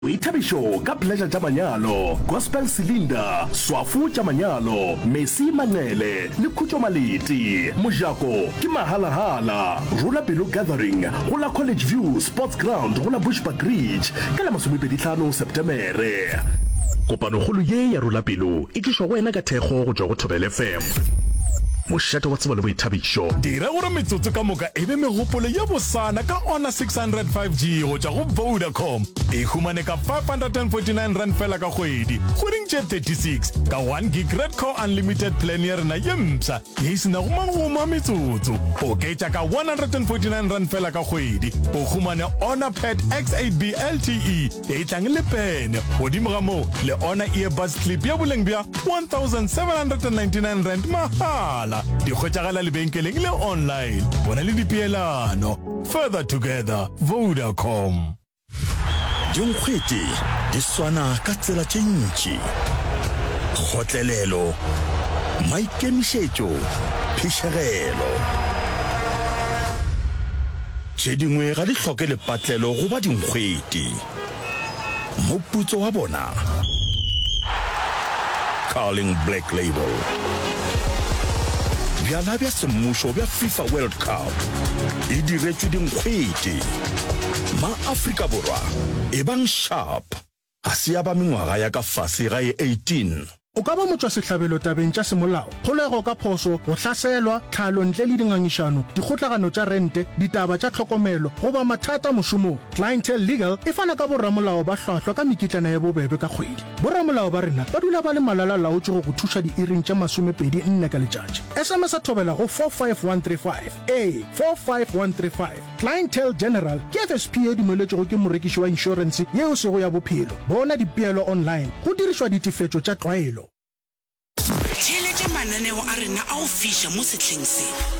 Ithabisho ka pleasure tša manyalo, gospel cylinder, swafu tša manyalo, Messi Manele le Khutšo Maleti. Mojako ke mahala-hala, Rula Pelo Gathering go la College View Sports Ground go la Bushbuck Ridge ka la 25 Septemere. Kopanogolo ye ya Rula Pelo e tlišwa go wena ka thekgo go tšwa go Thobela FM. Mošate wa tseba le boithabišo dira gore metsotso ka moka ebe megopolo ya bosana ka ona 605G go tšwa go Vodacom e humane ka 549 rand fela ka kgwedi kgweding tše 36 ka 1 gig red core unlimited plan ya rena ye mpša ye sena go magoma metsotso o ketša ka 149 rand fela ka kgwedi o humane Honor Pad X8B LTE e tlang le pene godimo ga moo le Honor earbuds clip ya boleng bja 1799 rand mahala di khotšagala lebenkeleng le online bona le dipeelano further together Vodacom. Dinkgwete di swana ka tsela tše ntši, kgotlelelo, maikemišetšo, phišegelo. Tše dingwe ga di hloke lepatlelo go ba dinkgwete. Moputso wa bona Carling Black Label. Bjala bja semmušo bja FIFA World Cup e diretšwe dinkgwete. Ma-Afrika Borwa e bang sharp ga se ya ba mengwaga ya ka fase ga e 18. O ka ba motswa sehlabelo tabeng tša semolao, kgolego ka phoso, go hlaselwa, tlhalo ntle le dingangišano, dikgotlagano tša rente, ditaba tša tlhokomelo, goba mathata mošomong. Clientele Legal e fana ka borramolao ba hlwahlwa ka mekitlana ya bobebe ka kgwedi. Borramolao ba rena ba dula ba le malala-laotše go go thuša diiring tša 24 ka letšatši. SMS a thobela go 45135 a 45135. Clientele General ke FSP e dumeletšego ke morekiši wa insurance yeo sego ya bophelo. Bona dipeelo online go dirišwa ditifetšo tša tlwaelo. Tšhelete mananeo a rena a go fiša mo setlheng se.